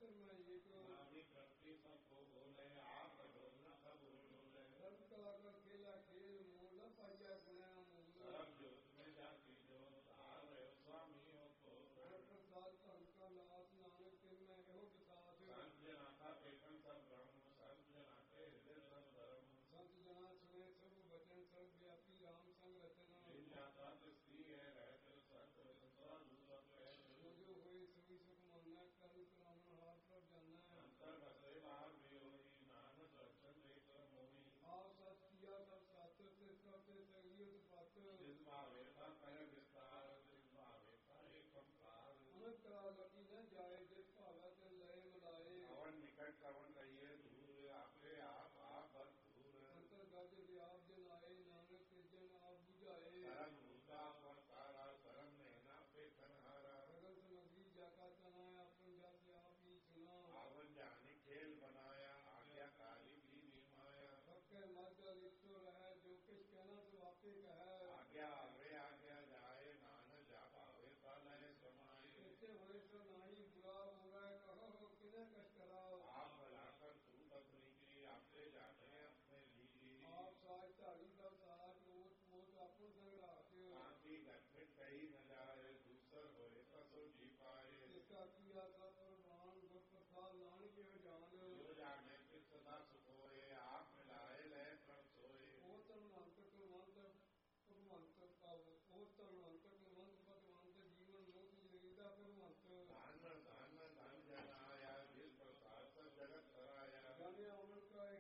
सहस्त्र में एक करती सबको बोले आप बोलना सब बोले सर्व कला का खेला खेल मूल पाया गुणा मूल सब जोत में जाती जो स्वामियों को प्रसाद संत का नाथ नानक के में हो विसात संत जना का एकन सब ब्रह्म संत जना के हृदय सब धर्म संत जना सुने सब वचन सर्व व्यापी राम संग रचना स्त्री है रहते संत जो हुए सभी सुख मानना कर्म कराना हाथ पर जाना है अंतर बसे बाहर भी होई नानक दर्शन लेकर मोही आप सत किया सब शास्त्र से सबसे सही उत्पात जिस भावे का कर विस्तार जिस भावे का एक संसार अमर करा लगी न जाए जिस भावा से लय मिलाए अवन निकट कवन रहिए दूर आपे आप भरपूर अंतर गज व्याप जन आए नानक के जन आप बुझाए धर्म भूता पर सारा धर्म नैना पे खनहारा सगल समग्री जाका तना अपन जाते आप ही चुना आवन जाने खेल बनाया आज्ञाकारी भी निमाया सबके मध्य लिप्तो रहे जो कुछ कहना तो आपे कहे